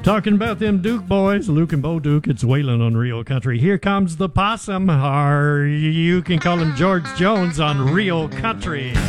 Talking about them Duke boys, Luke and Bo Duke, it's Waylon on Real Country. Here comes the possum, or you can call him George Jones on Real Country.